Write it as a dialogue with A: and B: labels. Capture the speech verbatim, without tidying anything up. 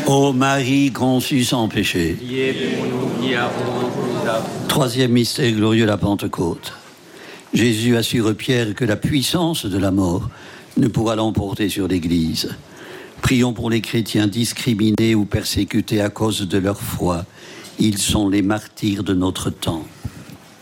A: Ô Marie conçue sans péché.
B: Priez pour nous qui avons besoin.
A: Troisième mystère glorieux, la Pentecôte. Jésus assure Pierre que la puissance de la mort ne pourra l'emporter sur l'Église. Prions pour les chrétiens discriminés ou persécutés à cause de leur foi. Ils sont les martyrs de notre temps.